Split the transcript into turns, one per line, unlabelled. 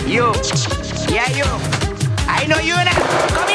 You. Yeah, you. I know you now. Come